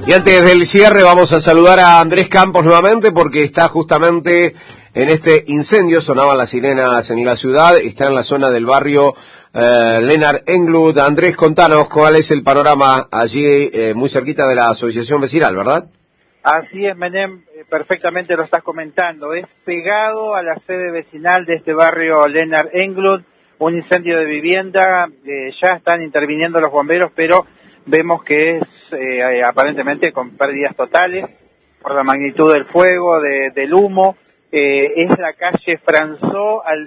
Y antes del cierre vamos a saludar a Andrés Campos nuevamente porque está justamente en este incendio. Sonaban las sirenas en la ciudad, está en la zona del barrio Lennart Englund. Andrés, contanos cuál es el panorama allí muy cerquita de la asociación vecinal, ¿verdad? Así es, Menem, perfectamente lo estás comentando. Es pegado a la sede vecinal de este barrio Lennart Englund, un incendio de vivienda. Ya están interviniendo los bomberos, pero vemos que es aparentemente con pérdidas totales por la magnitud del fuego, del humo. Es la calle François al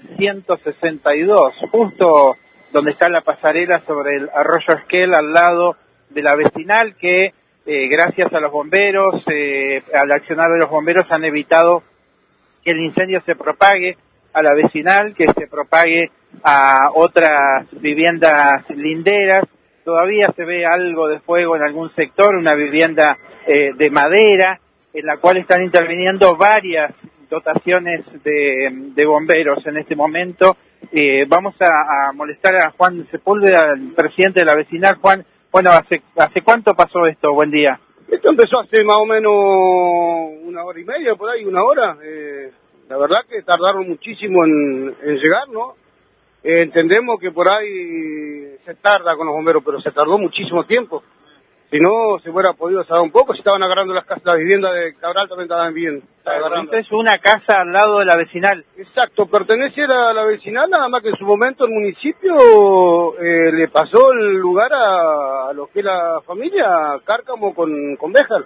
162, justo donde está la pasarela sobre el arroyo Esquel, al lado de la vecinal, que gracias a los bomberos, al accionar de los bomberos, han evitado que el incendio se propague a la vecinal, que se propague a otras viviendas linderas. Todavía se ve algo de fuego en algún sector, una vivienda de madera, en la cual están interviniendo varias dotaciones de bomberos en este momento. Vamos a molestar a Juan Sepúlveda, el presidente de la vecinal. Juan, bueno, ¿hace cuánto pasó esto? Buen día. Esto empezó hace más o menos una hora y media, por ahí, una hora. La verdad que tardaron muchísimo en llegar, ¿no? Entendemos que por ahí se tarda con los bomberos, pero se tardó muchísimo tiempo. Si no, se hubiera podido saber un poco. Si estaban agarrando las viviendas de Cabral, también estaban bien. Es una casa al lado de la vecinal. Exacto, pertenece a la vecinal, nada más que en su momento el municipio le pasó el lugar a lo que es la familia Cárcamo con Béjar.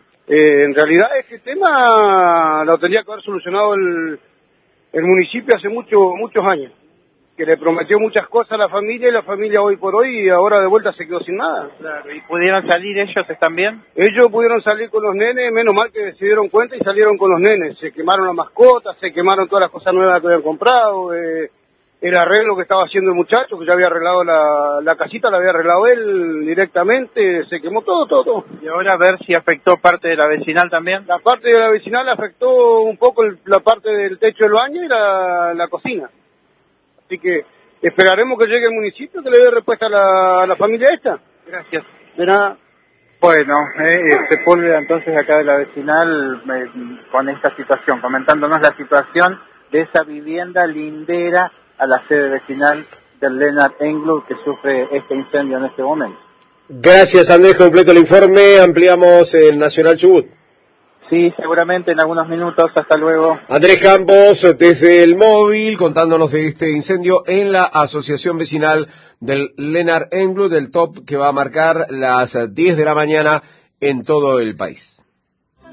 En realidad este tema lo tendría que haber solucionado el municipio hace muchos años, que le prometió muchas cosas a la familia, y la familia hoy por hoy ahora de vuelta se quedó sin nada. Claro. ¿Y pudieron salir ellos? ¿Están bien? Ellos pudieron salir con los nenes, menos mal que se dieron cuenta y salieron con los nenes. Se quemaron las mascotas, se quemaron todas las cosas nuevas que habían comprado, el arreglo que estaba haciendo el muchacho, que ya había arreglado la casita, la había arreglado él directamente, se quemó todo. Y ahora a ver si afectó parte de la vecinal también. La parte de la vecinal afectó un poco la parte del techo del baño y la cocina. Así que esperaremos que llegue el municipio que le dé respuesta a la familia esta. Gracias. De nada. Bueno, Sepúlveda entonces acá de la vecinal con esta situación, comentándonos la situación de esa vivienda lindera a la sede vecinal del Lennart Englund que sufre este incendio en este momento. Gracias, Andrés, completo el informe. Ampliamos el Nacional Chubut. Sí, seguramente en algunos minutos. Hasta luego. Andrés Campos, desde el móvil, contándonos de este incendio en la asociación vecinal del Lennart Englund, del top que va a marcar las 10 de la mañana en todo el país.